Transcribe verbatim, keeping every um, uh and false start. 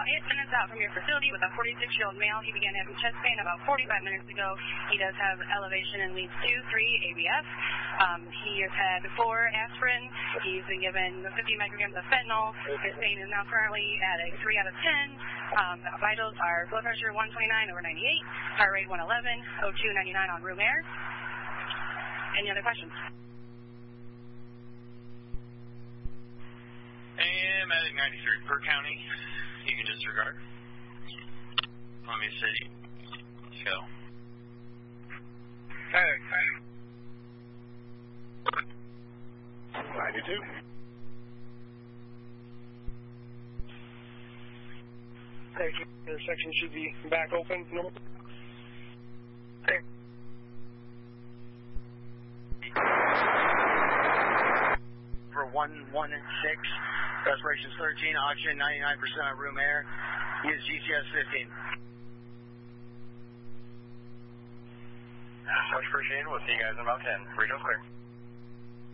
about eight minutes out from your facility with a forty-six-year-old male. He began having chest pain about forty-five minutes ago. He does have elevation in leads two, three, A B S. Um, he has had four aspirin. He's been given fifty micrograms of fentanyl. His pain is now currently at a three out of ten. Um, vitals are blood pressure one twenty-nine over ninety-eight, heart rate one eleven, O two ninety-nine on room air. Any other questions? And Medic ninety-three per county. You can disregard. Columbia City. Let's go. Medic. ninety-two. Thank you. Intersection should be back open. No. Okay. For one one six, respiration's thirteen, oxygen ninety-nine percent on room air. Use G C S fifteen. Much appreciated. We'll see you guys in about ten. Regional clear.